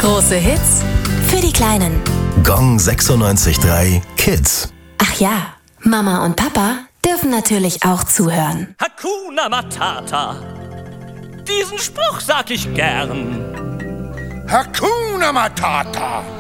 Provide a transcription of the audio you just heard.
Große Hits für die Kleinen. Gong 96.3 Kids. Ach ja, Mama und Papa dürfen natürlich auch zuhören. Hakuna Matata. Diesen Spruch sag ich gern. Hakuna Matata.